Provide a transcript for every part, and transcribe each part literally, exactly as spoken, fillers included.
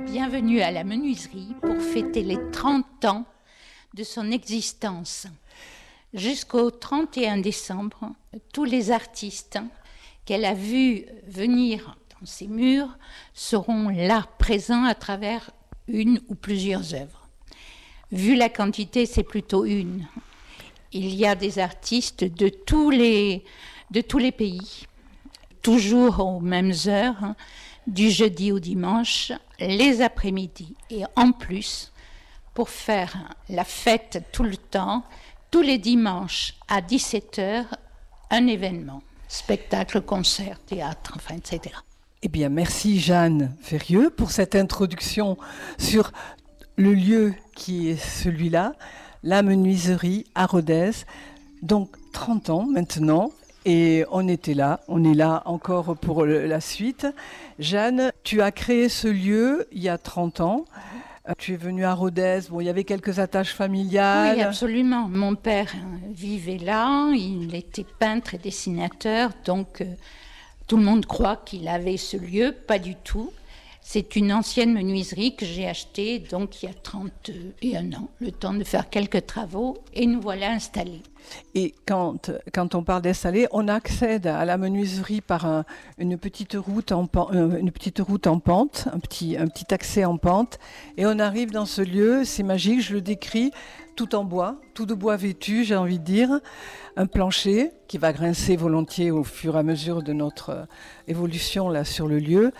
Bienvenue à la menuiserie pour fêter les trente ans de son existence. Jusqu'au trente et un décembre, tous les artistes qu'elle a vus venir dans ses murs seront là, présents à travers une ou plusieurs œuvres. Vu la quantité, c'est plutôt une. Il y a des artistes de tous les, de tous les pays, toujours aux mêmes heures, du jeudi au dimanche, les après-midi. Et en plus, pour faire la fête tout le temps, tous les dimanches à dix-sept heures, un événement, spectacle, concert, théâtre, enfin, et cetera. Eh bien, merci Jeanne Ferrieux pour cette introduction sur le lieu qui est celui-là, la menuiserie à Rodez. Donc, trente ans maintenant, et on était là, on est là encore pour la suite. Jeanne, tu as créé ce lieu il y a trente ans. Tu es venue à Rodez, bon, il y avait quelques attaches familiales. Oui, absolument. Mon père vivait là, il était peintre et dessinateur, donc euh, tout le monde croit qu'il avait ce lieu, pas du tout. C'est une ancienne menuiserie que j'ai achetée donc il y a trente et un ans, le temps de faire quelques travaux, et nous voilà installés. Et quand, quand on parle d'installer, on accède à la menuiserie par un, une, petite route en, une petite route en pente, un petit, un petit accès en pente, et on arrive dans ce lieu, c'est magique, je le décris, tout en bois, tout de bois vêtu, j'ai envie de dire, un plancher qui va grincer volontiers au fur et à mesure de notre évolution là sur le lieu,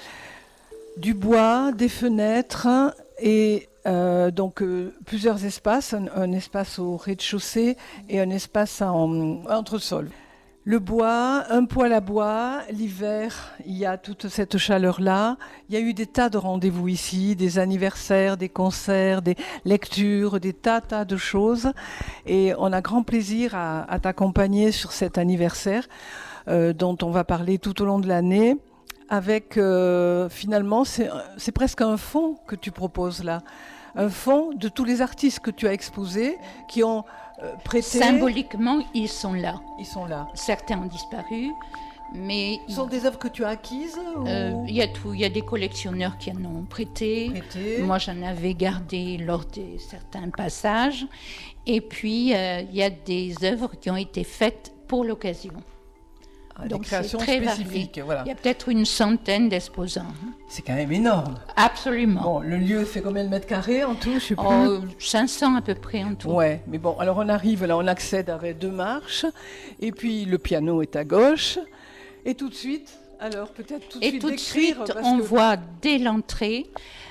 du bois, des fenêtres et euh, donc euh, plusieurs espaces, un, un espace au rez-de-chaussée et un espace en entresol. Le bois, un poêle à bois, l'hiver, il y a toute cette chaleur-là. Il y a eu des tas de rendez-vous ici, des anniversaires, des concerts, des lectures, des tas, tas de choses. Et on a grand plaisir à, à t'accompagner sur cet anniversaire euh, dont on va parler tout au long de l'année. Avec, euh, finalement, c'est, c'est presque un fonds que tu proposes là. Un fonds de tous les artistes que tu as exposés, qui ont euh, prêté... Symboliquement, ils sont là. Ils sont là. Certains ont disparu, mais... Ce sont des œuvres que tu as acquises ou... euh, Il y a tout. Il y a des collectionneurs qui en ont prêté. prêté. Moi, j'en avais gardé lors de certains passages. Et puis, euh, il y a des œuvres qui ont été faites pour l'occasion. Donc, des créations spécifiques, voilà. Il y a peut-être une centaine d'exposants. C'est quand même énorme. Absolument. Bon, le lieu fait combien de mètres carrés en tout, je sais plus. Oh, cinq cents à peu près en tout. Ouais, mais bon, alors on arrive là, on accède avec deux marches, et puis le piano est à gauche, et tout de suite, alors peut-être tout de et suite tout de suite, on que... voit dès l'entrée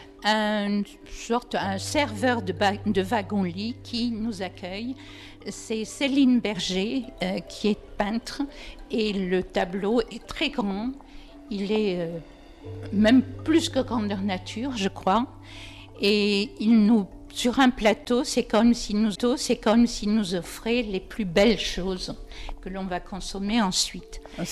un sorte, un serveur de, ba- de wagon-lit qui nous accueille. C'est Céline Berger euh, qui est peintre et le tableau est très grand. Il est euh, même plus que grandeur nature, je crois. Et il nous, sur un plateau, c'est comme s'il nous, c'est comme s'il nous offrait les plus belles choses que l'on va consommer ensuite.